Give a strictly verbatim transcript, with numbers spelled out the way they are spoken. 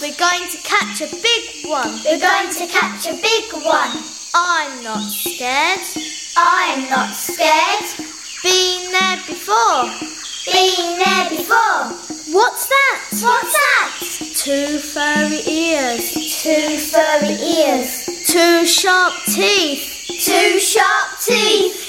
we're going to catch a big one. We're going to catch a big one. I'm not scared. I'm not scared. Been there before. Been there before. What's that? What's that? Two furry ears. Two furry ears. Two sharp teeth. Two sharp teeth.